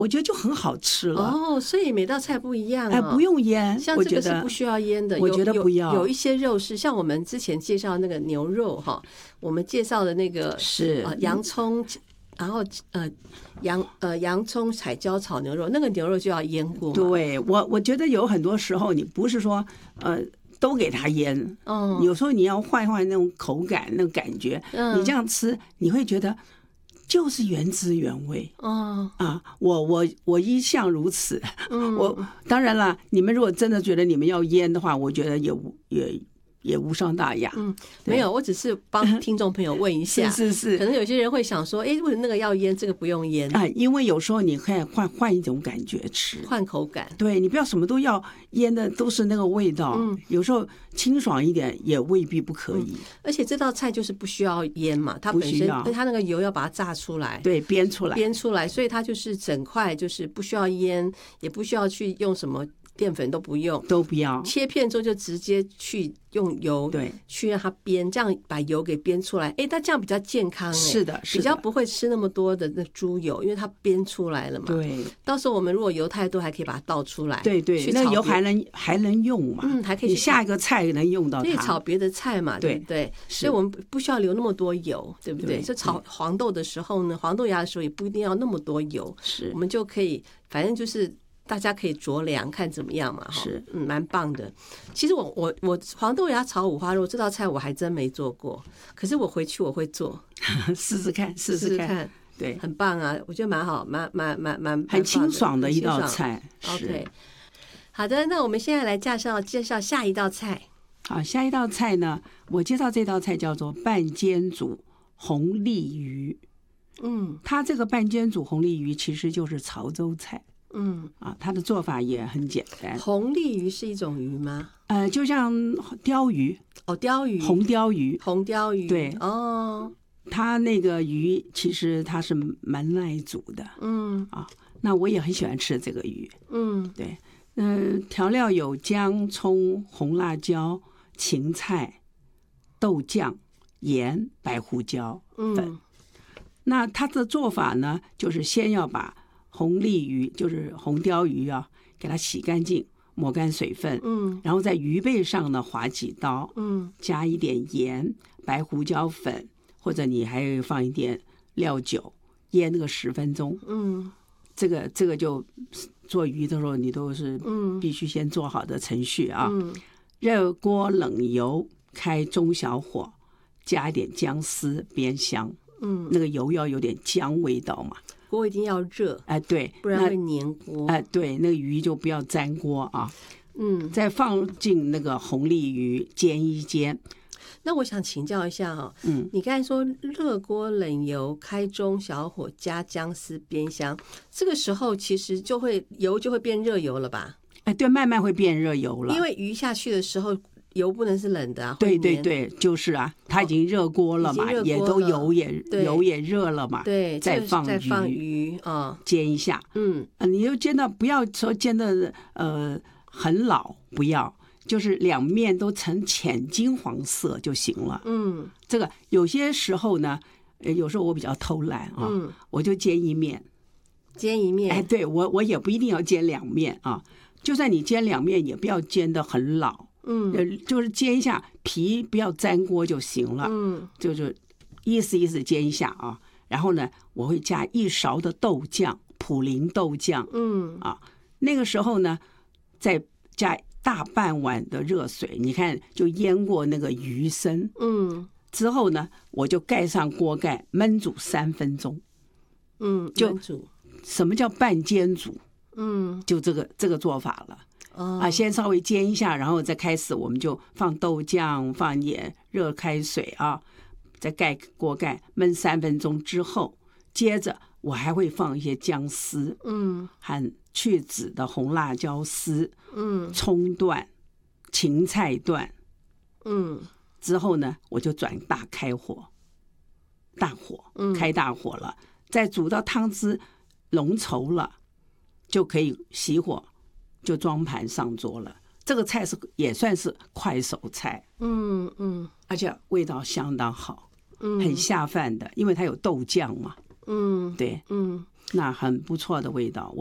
我觉得就很好吃了。 哦，所以每道菜不一样不用腌， 像这个是不需要腌的， 我觉得不要。 有一些肉是像我们之前介绍那个牛肉哈，我们介绍的那个是洋葱。然后洋葱彩椒炒牛肉，那个牛肉就要腌过。 对，我觉得有很多时候你不是说都给它腌，有时候你要换换那种口感那种感觉，你这样吃你会觉得就是原汁原味。我一向如此。我当然了，你们如果真的觉得你们要腌的话，我觉得也无伤大雅。 没有，我只是帮听众朋友问一下。 是， 可能有些人会想说，为什么那个要腌，这个不用腌因为有时候你可以换一种感觉吃， 换口感。 对，你不要什么都要腌的都是那个味道。有时候清爽一点也未必不可以。 而且这道菜就是不需要腌嘛，它本身它那个油要把它炸出来， 对，煸出来， 所以它就是整块就是不需要腌，也不需要去用什么淀粉都不用，切片之后就直接去用油对去让它煸，这样把油给煸出来。它这样比较健康。 是的， 比较不会吃那么多的那猪油，因为它煸出来了嘛。 对， 到时候我们如果油太多，还可以把它倒出来。 对，那油还能用嘛？ 还可以你下一个菜能用到它， 可以炒别的菜嘛？对不对？所以我们不需要留那么多油，对不对？就炒黄豆的时候呢，黄豆芽的时候也不一定要那么多油，我们就可以，反正就是大家可以酌量看怎么样嘛。 是， 蛮棒的。其实我黄豆芽炒五花肉这道菜我还真没做过，可是我回去我会做， 试试看。对， 很棒啊！我觉得蛮好，蛮很清爽的一道菜。 OK， 好的，那我们现在来介绍下一道菜。 好，下一道菜呢，我介绍这道菜叫做半煎煮红鲤鱼。它这个半煎煮红鲤鱼其实就是潮州菜。它的做法也很简单。 红鲤鱼是一种鱼吗？ 就像鲷鱼。 鲷鱼， 红鲷鱼， 对， 它那个鱼其实它是蛮耐煮的。那我也很喜欢吃这个鱼。对，调料有姜、葱、红辣椒、芹菜、豆酱、盐、白胡椒粉。那它的做法呢，就是先要把红鲤鱼，就是红鲷鱼啊，给它洗干净，抹干水分。然后在鱼背上呢划几刀。加一点盐、白胡椒粉，或者你还有放一点料酒，腌那个10分钟。这个就做鱼的时候，你都是必须先做好的程序啊。热锅冷油，开中小火，加一点姜丝煸香。那个油要有点姜味道嘛。 锅一定要热， 对， 不然会粘锅。 对，那个鱼就不要粘锅啊。再放进那个红鲤鱼煎一煎。 那我想请教一下你刚才说热锅冷油，开中小火，加姜丝煸香，这个时候其实油就会变热油了吧？ 对，慢慢会变热油了。 因为鱼下去的时候油不能是冷的啊。 对，就是啊，它已经热锅了嘛，也都油也热了嘛。 对， 再放鱼煎一下。你就煎到不要说煎的很老，不要，就是两面都呈浅金黄色就行了。这个有些时候呢，有时候我比较偷懒啊，我就煎一面。对，我也不一定要煎两面啊，就算你煎两面，也不要煎得很老。就是煎一下，皮不要粘锅就行了。就是意思煎一下啊。然后呢，我会加1勺的豆酱，普林豆酱。那个时候呢，再加大半碗的热水，你看就腌过那个鱼身。之后呢，我就盖上锅盖，焖煮3分钟。就什么叫半煎煮？就这个做法了。先稍微煎一下，然后再开始我们就放豆酱，放一点热开水啊，再盖锅盖焖3分钟之后，接着我还会放一些姜丝，和去籽的红辣椒丝，葱段、芹菜段，之后呢，我就转大火，开大火了，再煮到汤汁浓稠了，就可以熄火。就装盘上桌了。这个菜也算是快手菜。而且味道相当好。很下饭的，因为它有豆酱嘛。对。 那很不错的味道。